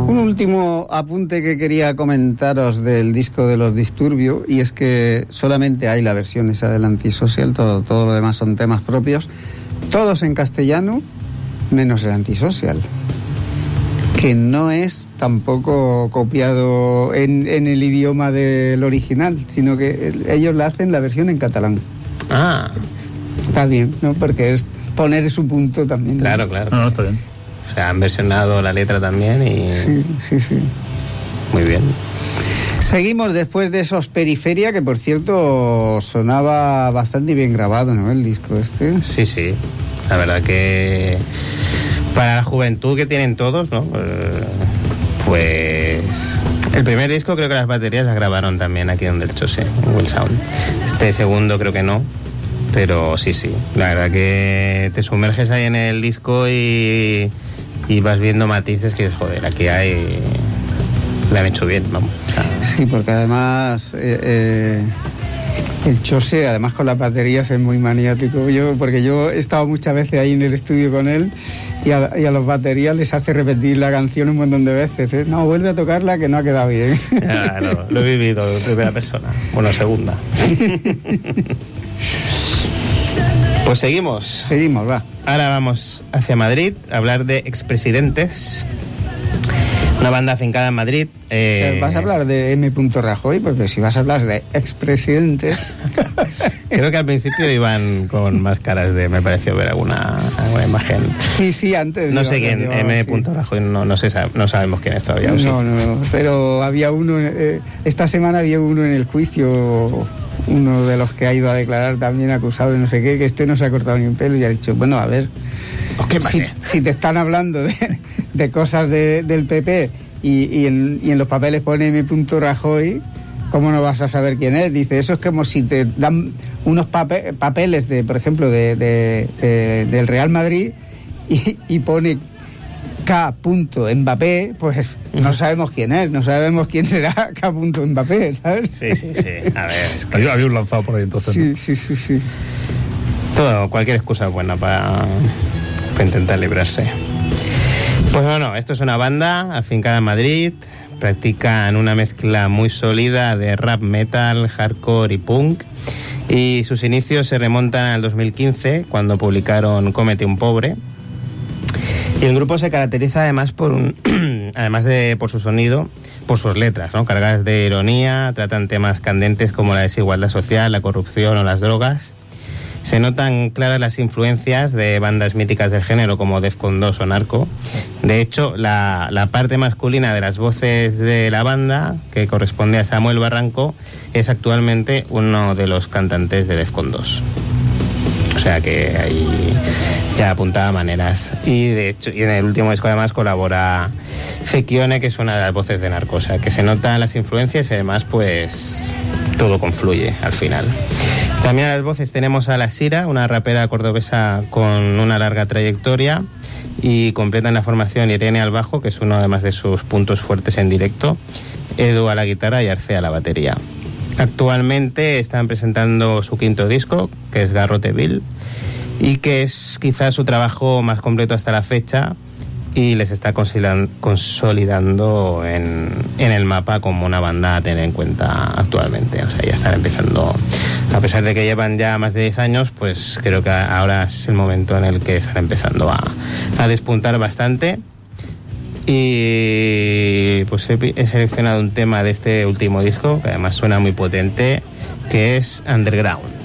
Un último apunte que quería comentaros del disco de Los Disturbios, y es que solamente hay la versión esa del Antisocial, todo lo demás son temas propios, todos en castellano, menos el Antisocial, que no es tampoco copiado en el idioma del original, sino que ellos le hacen la versión en catalán. Ah. Está bien, ¿no? Porque es poner su punto también, ¿no? Claro, claro. No, está bien. O sea, han versionado la letra también y... Sí. Muy bien. Seguimos después de esos Periferia, que por cierto sonaba bastante bien grabado, ¿no? El disco este. Sí. La verdad que para la juventud que tienen todos, ¿no? Pues el primer disco creo que las baterías las grabaron también aquí donde el Chose, en Well Sound. Este segundo creo que no, pero sí. La verdad que te sumerges ahí en el disco y vas viendo matices que, joder, aquí hay... Le han hecho bien, vamos. Sí, porque además el Chose, además con las baterías, es muy maniático. Porque yo he estado muchas veces ahí en el estudio con él y a los baterías les hace repetir la canción un montón de veces, ¿eh? No, vuelve a tocarla que no ha quedado bien. Ya, lo he vivido de primera persona. Bueno, segunda. Pues seguimos, va. Ahora vamos hacia Madrid a hablar de Expresidentes, una banda afincada en Madrid. ¿Vas a hablar de M. Rajoy? Porque si vas a hablar de expresidentes... Creo que al principio iban con máscaras me pareció ver alguna imagen. Sí, antes. No sé quién, M. Rajoy, no sabemos quién es todavía. No, pero había uno, esta semana había uno en el juicio... Uno de los que ha ido a declarar también acusado de no sé qué, que no se ha cortado ni un pelo y ha dicho, bueno, a ver, si te están hablando de cosas del PP y en los papeles pone M. Rajoy, ¿cómo no vas a saber quién es? Dice, eso es como si te dan unos papeles, por ejemplo, del Real Madrid y pone K. Mbappé, pues no sabemos quién es, no sabemos quién será K. Mbappé, ¿sabes? Sí. A ver, es que... había un lanzado por ahí entonces. Sí. Cualquier excusa es buena para intentar librarse. Pues bueno, esto es una banda afincada en Madrid, practican una mezcla muy sólida de rap, metal, hardcore y punk, y sus inicios se remontan al 2015, cuando publicaron Cómete un pobre. Y el grupo se caracteriza además por su sonido, por sus letras, ¿no? Cargadas de ironía, tratan temas candentes como la desigualdad social, la corrupción o las drogas. Se notan claras las influencias de bandas míticas del género como Defcon 2 o Narco. De hecho, la parte masculina de las voces de la banda, que corresponde a Samuel Barranco, es actualmente uno de los cantantes de Defcon 2. O sea que ahí ya apuntaba maneras. Y de hecho, en el último disco además colabora Fekione, que es una de las voces de Narco. O sea que se notan las influencias y además pues todo confluye al final. También a las voces tenemos a La Sira, una rapera cordobesa con una larga trayectoria, y completan la formación Irene al bajo, que es uno además de sus puntos fuertes en directo, Edu a la guitarra y Arce a la batería. Actualmente están presentando su quinto disco, que es Garroteville, y que es quizás su trabajo más completo hasta la fecha, y les está consolidando en el mapa como una banda a tener en cuenta actualmente. O sea, ya están empezando, a pesar de que llevan ya más de 10 años, pues creo que ahora es el momento en el que están empezando a despuntar bastante. Y pues he seleccionado un tema de este último disco, que además suena muy potente, que es Underground.